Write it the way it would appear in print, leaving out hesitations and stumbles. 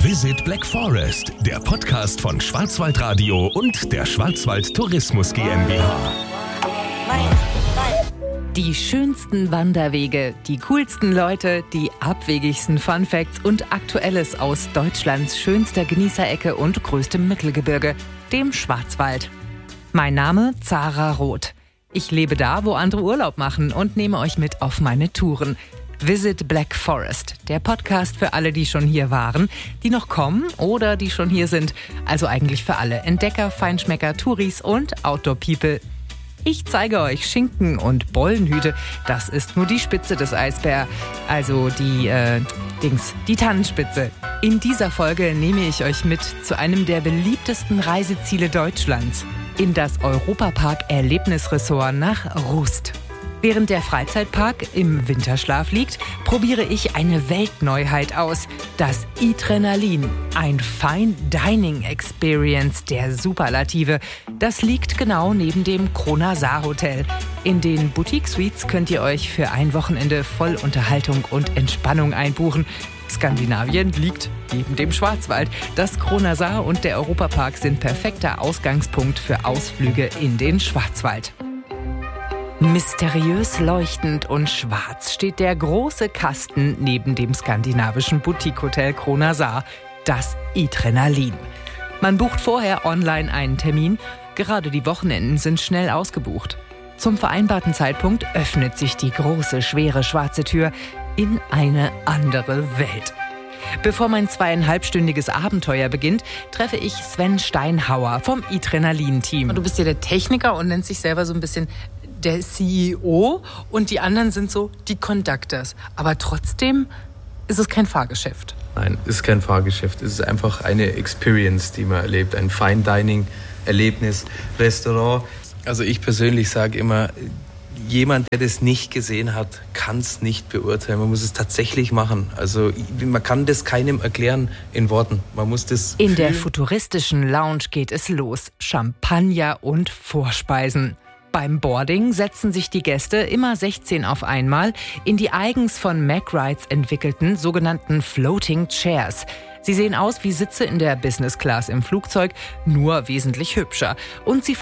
Visit Black Forest, der Podcast von Schwarzwaldradio und der Schwarzwald Tourismus GmbH. Die schönsten Wanderwege, die coolsten Leute, die abwegigsten Funfacts und Aktuelles aus Deutschlands schönster Genießerecke und größtem Mittelgebirge, dem Schwarzwald. Mein Name Zara Roth. Ich lebe da, wo andere Urlaub machen und nehme euch mit auf meine Touren. Visit Black Forest, der Podcast für alle, die schon hier waren, die noch kommen oder die schon hier sind. Also eigentlich für alle Entdecker, Feinschmecker, Touris und Outdoor-People. Ich zeige euch Schinken und Bollenhüte. Das ist nur die Spitze des Eisbergs. Also die Tannenspitze. In dieser Folge nehme ich euch mit zu einem der beliebtesten Reiseziele Deutschlands. In das Europapark Erlebnisresort nach Rust. Während der Freizeitpark im Winterschlaf liegt, probiere ich eine Weltneuheit aus. Das Adrenalin, ein Fine Dining Experience der Superlative. Das liegt genau neben dem Kronasar Hotel. In den Boutique Suites könnt ihr euch für ein Wochenende voll Unterhaltung und Entspannung einbuchen. Skandinavien liegt neben dem Schwarzwald. Das Kronasar und der Europapark sind perfekter Ausgangspunkt für Ausflüge in den Schwarzwald. Mysteriös leuchtend und schwarz steht der große Kasten neben dem skandinavischen Boutique-Hotel Kronasar, das Adrenalin. Man bucht vorher online einen Termin, gerade die Wochenenden sind schnell ausgebucht. Zum vereinbarten Zeitpunkt öffnet sich die große, schwere schwarze Tür in eine andere Welt. Bevor mein 2,5-stündiges Abenteuer beginnt, treffe ich Sven Steinhauer vom Adrenalin-Team. Du bist ja der Techniker und nennst dich selber so ein bisschen der CEO und die anderen sind so die Conductors. Aber trotzdem ist es kein Fahrgeschäft. Nein, es ist kein Fahrgeschäft. Es ist einfach eine Experience, die man erlebt. Ein Fine Dining Erlebnis, Restaurant. Also ich persönlich sage immer, jemand, der das nicht gesehen hat, kann es nicht beurteilen. Man muss es tatsächlich machen. Also man kann das keinem erklären in Worten. Man muss das In der futuristischen Lounge geht es los. Champagner und Vorspeisen. Beim Boarding setzen sich die Gäste immer 16 auf einmal in die eigens von MacRides entwickelten sogenannten Floating Chairs. Sie sehen aus wie Sitze in der Business Class im Flugzeug, nur wesentlich hübscher. Und sie